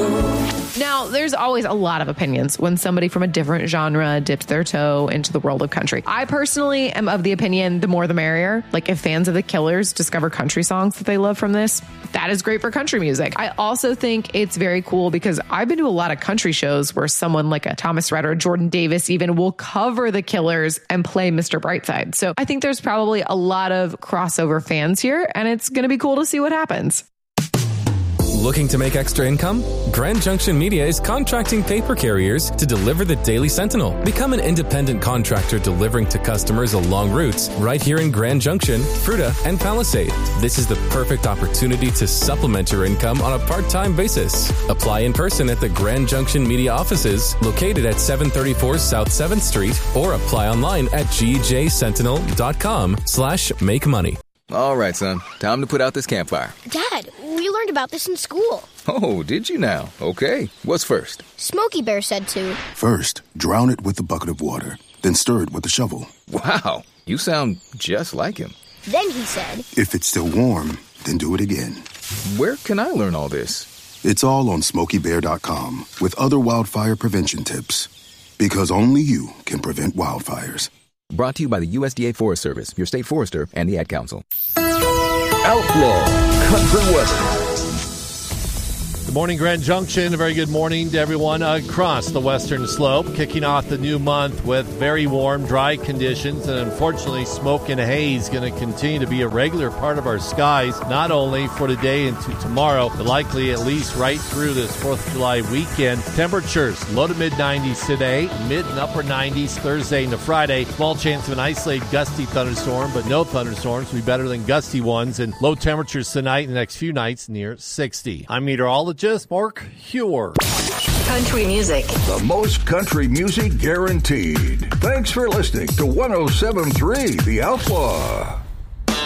Now, there's always a lot of opinions when somebody from a different genre dipped their toe into the world of country. I personally am of the opinion the more the merrier. Like, if fans of the Killers discover country songs that they love from this, that is great for country music. I also think it's very cool because I've been to a lot of country shows where someone like a Thomas Rhett or Jordan Davis even will cover the Killers and play Mr. Brightside. So I think there's probably a lot of crossover fans here, and it's going to be cool to see what happens. Looking to make extra income? Grand Junction Media is contracting paper carriers to deliver the Daily Sentinel. Become an independent contractor delivering to customers along routes right here in Grand Junction, Fruita, and Palisade. This is the perfect opportunity to supplement your income on a part-time basis. Apply in person at the Grand Junction Media offices located at 734 South 7th Street or apply online at gjsentinel.com/make money. All right, son. Time to put out this campfire. Dad, we learned about this in school. Oh, did you now? Okay. What's first? Smokey Bear said to. First, drown it with a bucket of water, then stir it with a shovel. Wow, you sound just like him. Then he said, If it's still warm, then do it again. Where can I learn all this? It's all on SmokeyBear.com with other wildfire prevention tips. Because only you can prevent wildfires. Brought to you by the USDA Forest Service, your state forester, and the Ad Council. Outlaw Country Weather. Good morning, Grand Junction. A very good morning to everyone across the western slope. Kicking off the new month with very warm, dry conditions, and unfortunately, smoke and haze going to continue to be a regular part of our skies, not only for today and to tomorrow, but likely at least right through this 4th of July weekend. Temperatures low to mid-90s today, mid and upper 90s Thursday into Friday. Small chance of an isolated gusty thunderstorm, but no thunderstorms will be better than gusty ones, and low temperatures tonight and the next few nights near 60. I'm meteorologist Mark Hewer. Country music. The most country music guaranteed. Thanks for listening to 107.3 The Outlaw.